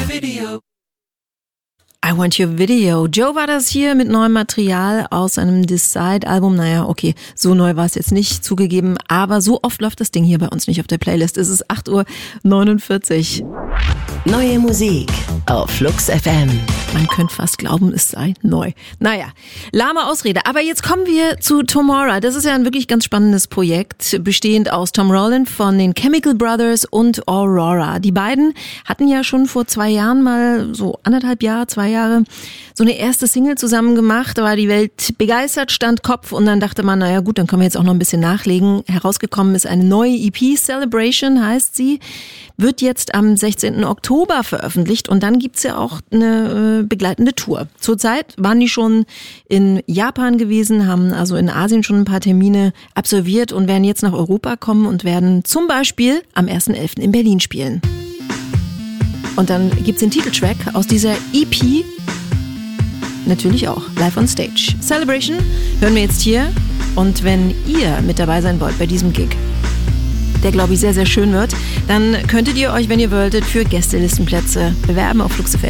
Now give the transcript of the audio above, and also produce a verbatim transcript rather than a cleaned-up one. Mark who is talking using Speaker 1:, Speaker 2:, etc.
Speaker 1: video.
Speaker 2: I Want Your Video. Joe war das hier mit neuem Material aus seinem Decide-Album. Naja, okay, so neu war es jetzt nicht zugegeben, aber so oft läuft das Ding hier bei uns nicht auf der Playlist. Es ist acht Uhr neunundvierzig.
Speaker 3: Neue Musik auf Flux F M.
Speaker 2: Man könnte fast glauben, es sei neu. Naja, lahme Ausrede. Aber jetzt kommen wir zu Tomorrow. Das ist ja ein wirklich ganz spannendes Projekt, bestehend aus Tom Rowland von den Chemical Brothers und Aurora. Die beiden hatten ja schon vor zwei Jahren mal, so anderthalb Jahre, zwei Jahre, so eine erste Single zusammen gemacht. Da war die Welt begeistert, stand Kopf und dann dachte man, naja gut, dann können wir jetzt auch noch ein bisschen nachlegen. Herausgekommen ist eine neue E P, Celebration heißt sie, wird jetzt am sechzehnten Oktober veröffentlicht und dann gibt's ja auch eine äh, begleitende Tour. Zurzeit waren die schon in Japan gewesen, haben also in Asien schon ein paar Termine absolviert und werden jetzt nach Europa kommen und werden zum Beispiel am ersten elften in Berlin spielen. Und dann gibt's den Titeltrack aus dieser E P, natürlich auch live on stage. Celebration hören wir jetzt hier und wenn ihr mit dabei sein wollt bei diesem Gig, der, glaube ich, sehr, sehr schön wird, dann könntet ihr euch, wenn ihr wolltet, für Gästelistenplätze bewerben auf Flux F M.